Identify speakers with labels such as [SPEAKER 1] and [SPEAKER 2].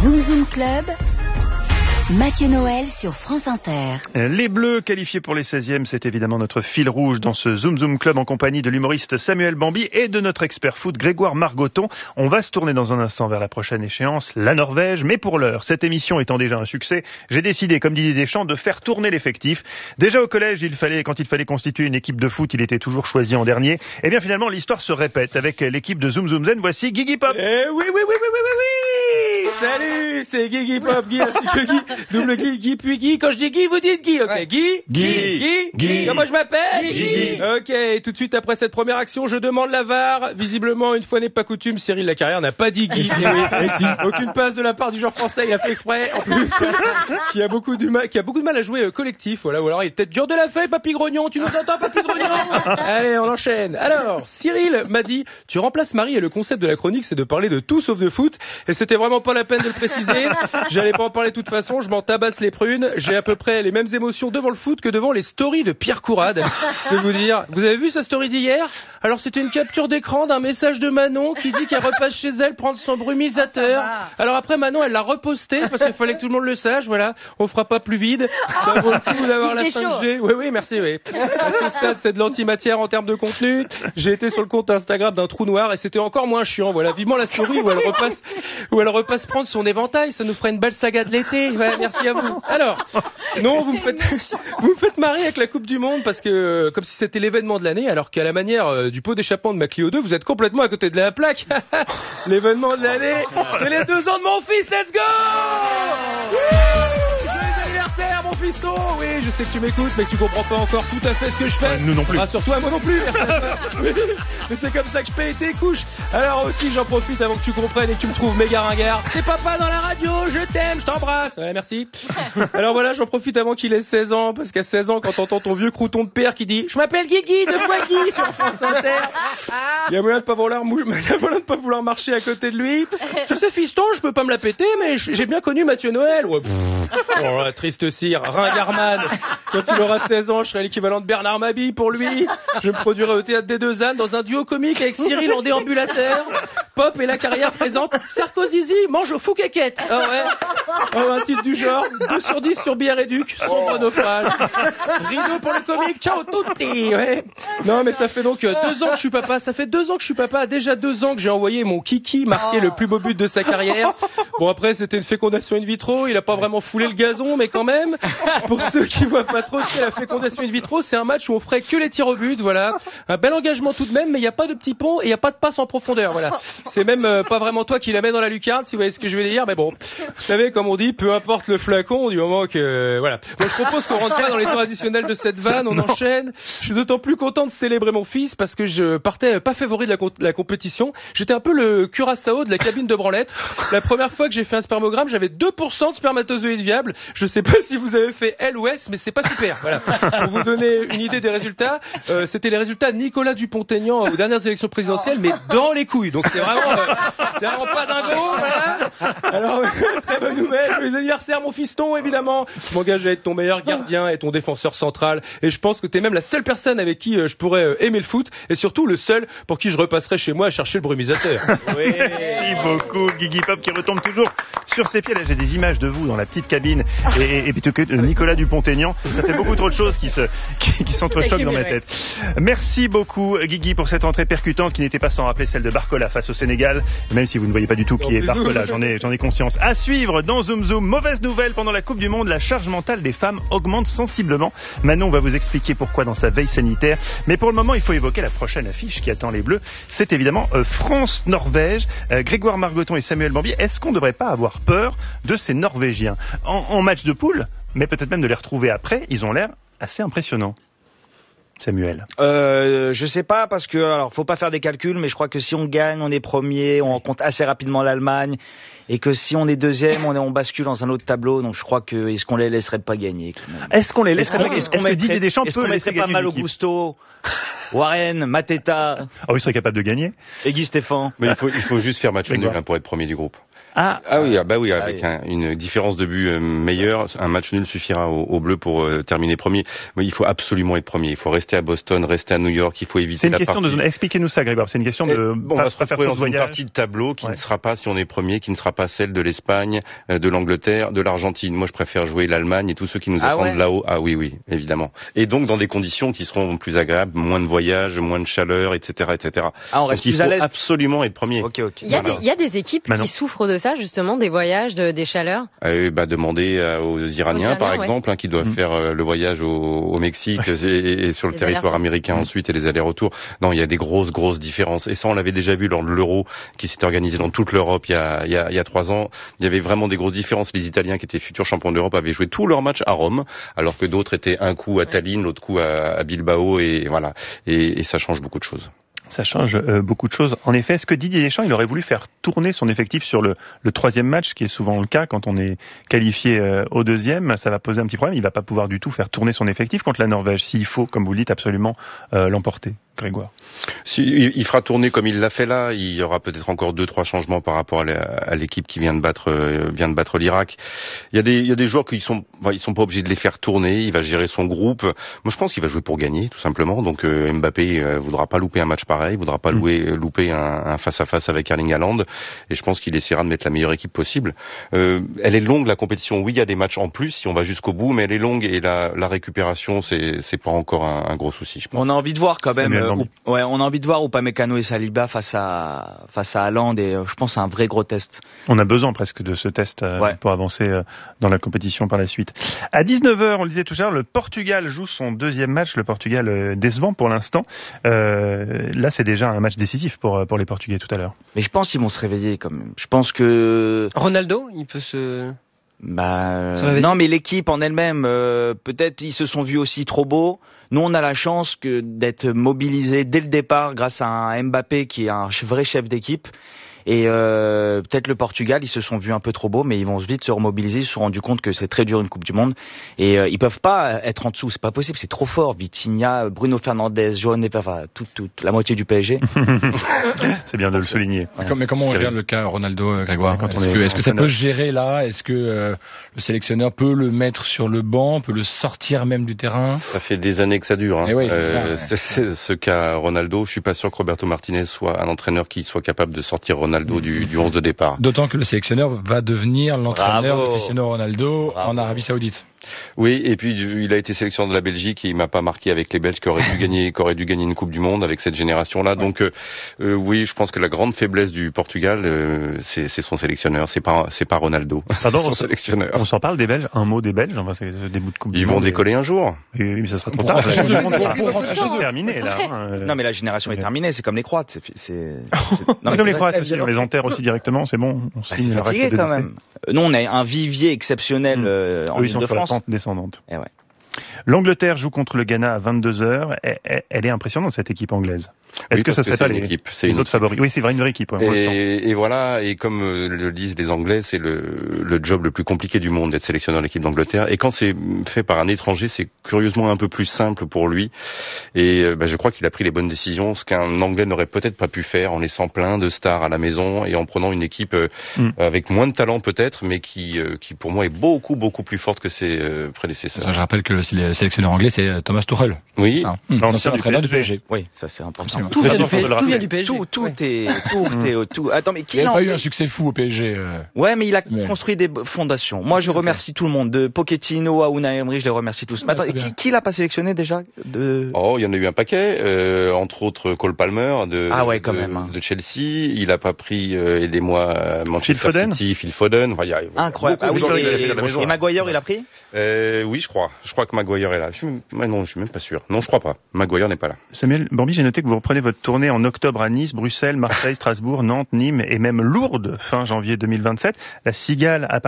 [SPEAKER 1] Zoom Zoom Club, Mathieu Noël sur France Inter.
[SPEAKER 2] Les Bleus qualifiés pour les 16e, c'est évidemment notre fil rouge dans ce Zoom Zoom Club en compagnie de l'humoriste Samuel Bambi et de notre expert foot Grégoire Margoton. On va se tourner dans un instant vers la prochaine échéance, la Norvège. Mais pour l'heure, cette émission étant déjà un succès, j'ai décidé, comme Didier Deschamps, de faire tourner l'effectif. Déjà au collège, quand il fallait constituer une équipe de foot, il était toujours choisi en dernier. Et bien finalement, l'histoire se répète avec l'équipe de Zoom Zoom Zen. Voici Guigui Pop.
[SPEAKER 3] Oui. Salut, c'est Guigui Pop, Guy ainsi que Guy, double Guy, puis Guy. Quand je dis Guy, vous dites Guy, ok? Ouais. Guy. Comment je m'appelle? Guy. Ok, tout de suite après cette première action, je demande la VAR. Visiblement, une fois n'est pas coutume, Cyril Lacarrière n'a pas dit Guy. Aucune passe de la part du joueur français, il a fait exprès, en plus, qui a beaucoup de mal à jouer collectif, voilà, ou alors il est peut-être dur de la feuille, Papy Grognon, tu nous entends, Papy Grognon? Allez, on enchaîne. Alors, Cyril m'a dit, tu remplaces Marie et le concept de la chronique, c'est de parler de tout sauf de foot, et c'était vraiment pas la peine de le préciser. J'allais pas en parler de toute façon, je m'en tabasse les prunes. J'ai à peu près les mêmes émotions devant le foot que devant les stories de Pierre Courade. Je vais vous dire, vous avez vu sa story d'hier? Alors c'était une capture d'écran d'un message de Manon qui dit qu'elle repasse chez elle prendre son brumisateur. Alors après Manon, elle l'a reposté parce qu'il fallait que tout le monde le sache, voilà. On fera pas plus vide. Ça vaut le coup d'avoir la 5G. Oui, merci, oui. À ce stade, c'est de l'antimatière en termes de contenu. J'ai été sur le compte Instagram d'un trou noir et c'était encore moins chiant, voilà. Vivement la story où elle repasse prendre son éventail, ça nous fera une belle saga de l'été. Ouais, merci à vous. Alors, non, vous me faites marrer avec la Coupe du Monde parce que, comme si c'était l'événement de l'année, alors qu'à la manière du pot d'échappement de ma Clio 2, vous êtes complètement à côté de la plaque. L'événement de l'année, c'est les 2 ans de mon fils, let's go! Joyeux anniversaire, mon fiston! Oui, je sais que tu m'écoutes, mais que tu comprends pas encore tout à fait ce que je fais.
[SPEAKER 2] Nous non plus.
[SPEAKER 3] Rassure-toi, moi non plus, merci à toi. Oui, mais c'est comme ça que je paye tes couches. Alors aussi, j'en profite avant que tu comprennes et que tu me trouves méga ringard. C'est papa dans la radio, je t'aime, je t'embrasse. Ouais, merci. Alors voilà, j'en profite avant qu'il ait 16 ans, parce qu'à 16 ans, quand t'entends ton vieux crouton de père qui dit « Je m'appelle Guigui, 2 fois Guy » sur France Inter, il y a moyen de pas vouloir marcher à côté de lui. Tu sais, fiston, je peux pas me la péter, mais j'ai bien connu Mathieu Noël. Ouais, oh la triste cire, ringardman. Quand il aura 16 ans, je serai l'équivalent de Bernard Mabille pour lui. Je me produirai au théâtre des Deux Ânes dans un duo comique avec Cyril en déambulateur. Pop et Lacarrière présente Sarkozy mange au foucaquette. Ah ouais. Un titre du genre 2 sur 10 sur Bière et Duc, sombre naufrage. Rideau pour le comique, ciao tutti. Ouais. Non mais ça fait donc 2 ans que je suis papa. Ça fait 2 ans que je suis papa. Déjà 2 ans que j'ai envoyé mon kiki marquer le plus beau but de sa carrière. Bon après c'était une fécondation in vitro. Il a pas vraiment foulé le gazon, mais quand même. Pour ceux qui voient pas trop ce qu'est la fécondation in vitro, c'est un match où on ferait que les tirs au but. Voilà. Un bel engagement tout de même, mais il y a pas de petit pont et il y a pas de passe en profondeur. Voilà. C'est même pas vraiment toi qui la mets dans la lucarne, si vous voyez ce que je veux dire. Mais bon, vous savez comme on dit, peu importe le flacon du moment que voilà. Donc, je propose qu'on rentre pas dans les temps additionnels de cette vanne. On enchaîne. Je suis d'autant plus content de célébrer mon fils parce que je partais pas favori de la compétition. J'étais un peu le Curaçao de la cabine de branlette. La première fois que j'ai fait un spermogramme, j'avais 2% de spermatozoïdes viables. Je sais pas si vous avez fait L ou S, mais c'est pas super. Voilà. Pour vous donner une idée des résultats, c'était les résultats de Nicolas Dupont-Aignan aux dernières élections présidentielles, mais dans les couilles. Donc c'est vraiment pas dingo, voilà. Alors, très bonne nouvelle. Joyeux anniversaire, mon fiston, évidemment. Je m'engage à être ton meilleur gardien et ton défenseur central. Et je pense que t'es même la seule personne avec qui je pourrais aimer le foot. Et surtout, le seul pour qui je repasserai chez moi à chercher le brumisateur.
[SPEAKER 2] Oui, merci beaucoup, Guigui Pop qui retombe toujours sur ses pieds. Là, j'ai des images de vous dans la petite cabine et plutôt que Nicolas Dupont-Aignan. Ça fait beaucoup trop de choses qui s'entrechoquent dans ma tête. Merci beaucoup, Guigui, pour cette entrée percutante qui n'était pas sans rappeler celle de Barcola face au Sénégal. Même si vous ne voyez pas du tout qui est Barcola, j'en ai conscience. À suivre dans Zoom Zoom. Mauvaise nouvelle, pendant la Coupe du Monde, la charge mentale des femmes augmente sensiblement. Manon va vous expliquer pourquoi dans sa veille sanitaire. Mais pour le moment, il faut évoquer la prochaine affiche qui attend les Bleus. C'est évidemment France-Norvège. Grégoire Margoton et Samuel Bambi, est-ce qu'on ne devrait pas avoir peur de ces Norvégiens en match de poule, mais peut-être même de les retrouver après? Ils ont l'air assez impressionnants. Samuel.
[SPEAKER 4] Je sais pas parce que alors faut pas faire des calculs, mais je crois que si on gagne, on est premier, on rencontre assez rapidement l'Allemagne, et que si on est deuxième, on bascule dans un autre tableau. Donc je crois que est-ce qu'on les laisserait pas gagner?
[SPEAKER 2] Est-ce qu'on les laisserait? Est-ce qu'on
[SPEAKER 4] mettrait pas Malo Gusto, Warren, Mateta?
[SPEAKER 2] Oh, il serait capable de gagner.
[SPEAKER 4] Et Guy Stéphane.
[SPEAKER 5] Mais il faut juste faire match nul pour être premier du groupe. Oui, avec une différence de but meilleure, un match nul suffira aux Bleus pour terminer premier. Mais il faut absolument être premier. Il faut rester à Boston, rester à New York. Il faut éviter la partie.
[SPEAKER 2] C'est une question de. Expliquez-nous ça, Grégoire. C'est une question de.
[SPEAKER 5] On va se retrouver dans une partie de tableau qui ne sera pas, si on est premier, qui ne sera pas celle de l'Espagne, de l'Angleterre, de l'Argentine. Moi, je préfère jouer l'Allemagne et tous ceux qui nous attendent là-haut. Ah oui, évidemment. Et donc dans des conditions qui seront plus agréables, moins de voyages, moins de chaleur, etc., etc.
[SPEAKER 4] On reste plus à l'aise.
[SPEAKER 5] Absolument être premier.
[SPEAKER 4] Okay.
[SPEAKER 6] Il y a des équipes qui souffrent de ça, justement, des voyages, des chaleurs.
[SPEAKER 5] Demandez aux Iraniens, par exemple, qui doivent faire le voyage au Mexique et sur le territoire américain ensuite et les allers-retours. Non, il y a des grosses différences. Et ça, on l'avait déjà vu lors de l'Euro qui s'était organisé dans toute l'Europe il y a 3 ans. Il y avait vraiment des grosses différences. Les Italiens qui étaient futurs champions d'Europe avaient joué tous leurs matchs à Rome, alors que d'autres étaient un coup à Tallinn, l'autre coup à Bilbao, et voilà. Et ça change beaucoup de choses.
[SPEAKER 2] Ça change beaucoup de choses. En effet, est-ce que Didier Deschamps, il aurait voulu faire tourner son effectif sur le 3e match, qui est souvent le cas quand on est qualifié au 2e? Ça va poser un petit problème. Il va pas pouvoir du tout faire tourner son effectif contre la Norvège, s'il faut, comme vous le dites, absolument l'emporter. Grégoire.
[SPEAKER 5] Il fera tourner comme il l'a fait là. Il y aura peut-être encore 2-3 changements par rapport à l'équipe qui vient de battre l'Irak. Il y a des joueurs qui sont pas obligés de les faire tourner. Il va gérer son groupe. Moi, je pense qu'il va jouer pour gagner, tout simplement. Donc Mbappé voudra pas louper un match pareil. Il voudra pas louper un face-à-face avec Erling Haaland. Et je pense qu'il essaiera de mettre la meilleure équipe possible. Elle est longue, la compétition. Oui, il y a des matchs en plus si on va jusqu'au bout, mais elle est longue et la récupération, c'est pas encore un gros souci, je pense.
[SPEAKER 4] On a envie de voir quand même. On a envie de voir Upamecano et Saliba face à Haaland, et je pense que c'est un vrai gros test.
[SPEAKER 2] On a besoin presque de ce test pour avancer dans la compétition par la suite. À 19h, on le disait tout à l'heure, le Portugal joue son 2e match. Le Portugal décevant pour l'instant. Là, c'est déjà un match décisif pour les Portugais tout à l'heure.
[SPEAKER 4] Mais je pense qu'ils vont se réveiller quand même. Je pense que
[SPEAKER 3] Ronaldo, il peut se...
[SPEAKER 4] non, mais l'équipe en elle-même, peut-être ils se sont vus aussi trop beaux. Nous, on a la chance d'être mobilisés dès le départ grâce à un Mbappé qui est un vrai chef d'équipe. Et peut-être le Portugal, ils se sont vus un peu trop beaux, mais ils vont vite se remobiliser. Ils se sont rendus compte que c'est très dur une Coupe du Monde, et ils peuvent pas être en dessous. C'est pas possible, c'est trop fort. Vitinha, Bruno Fernandes, Johan Neves, toute la moitié du PSG.
[SPEAKER 2] C'est bien de le souligner.
[SPEAKER 7] Mais comment on gère le cas Ronaldo, Grégoire? Est-ce que ça peut se gérer là? Est-ce que le sélectionneur peut le mettre sur le banc, peut le sortir même du terrain?
[SPEAKER 5] Ça fait des années que ça dure.
[SPEAKER 7] Oui, c'est
[SPEAKER 5] ce cas Ronaldo. Je suis pas sûr que Roberto Martinez soit un entraîneur qui soit capable de sortir Ronaldo du 11 de départ.
[SPEAKER 7] D'autant que le sélectionneur va devenir l'entraîneur de Cristiano Ronaldo en Arabie Saoudite.
[SPEAKER 5] Oui, et puis il a été sélectionneur de la Belgique et il m'a pas marqué avec les Belges qui auraient dû gagner une Coupe du Monde avec cette génération-là. Ouais. Donc oui, je pense que la grande faiblesse du Portugal, c'est son sélectionneur, c'est pas Ronaldo.
[SPEAKER 2] Pardon,
[SPEAKER 5] son sélectionneur.
[SPEAKER 2] On s'en parle des Belges, un mot des Belges, enfin c'est des bouts de Coupe du Monde.
[SPEAKER 5] Ils vont décoller un jour.
[SPEAKER 2] Oui, mais ça sera trop tard. C'est terminé là.
[SPEAKER 4] Non, mais la génération est terminée, c'est comme les Croates. C'est
[SPEAKER 2] comme les Croates aussi, on les enterre aussi directement, c'est bon. On signe
[SPEAKER 4] c'est fatigué quand même. Nous, on a un vivier exceptionnel en
[SPEAKER 2] Île de France. Descendante.
[SPEAKER 4] Et ouais.
[SPEAKER 2] L'Angleterre joue contre le Ghana à 22h. Elle est impressionnante, cette équipe anglaise. Est-ce que ça serait pas les autres favoris? Oui, c'est vrai, une vraie équipe.
[SPEAKER 5] Et voilà, et comme le disent les Anglais, c'est le job le plus compliqué du monde d'être sélectionneur de l'équipe d'Angleterre. Et quand c'est fait par un étranger, c'est curieusement un peu plus simple pour lui. Et je crois qu'il a pris les bonnes décisions, ce qu'un Anglais n'aurait peut-être pas pu faire en laissant plein de stars à la maison et en prenant une équipe avec moins de talent peut-être, mais qui pour moi est beaucoup plus forte que ses prédécesseurs.
[SPEAKER 7] Je rappelle que le sélectionneur anglais, c'est Thomas Tuchel.
[SPEAKER 5] Oui.
[SPEAKER 7] L'ancien entraîneur du PSG.
[SPEAKER 4] Oui, ça c'est important.
[SPEAKER 3] Tout vient du PSG.
[SPEAKER 4] Tout. Attends, mais
[SPEAKER 7] il n'a pas eu un succès fou au PSG.
[SPEAKER 4] Ouais, mais il a construit des fondations. Moi, je remercie tout le monde. De Pochettino à Unai Emery, je les remercie tous. Mais attends, qui l'a pas sélectionné déjà?
[SPEAKER 5] Oh, il y en a eu un paquet. Entre autres, Cole Palmer de Chelsea. Il a pas pris, aidez-moi, Manchester City, Phil Foden.
[SPEAKER 4] Incroyable. Et Maguire, il a pris?
[SPEAKER 5] Oui, je crois. Je crois que Maguire est là. Je suis même pas sûr. Non, je crois pas. Maguire n'est pas là.
[SPEAKER 2] Samuel Bambi, j'ai noté que vous reprenez votre tournée en octobre à Nice, Bruxelles, Marseille, Strasbourg, Nantes, Nîmes et même Lourdes fin janvier 2027. La Cigale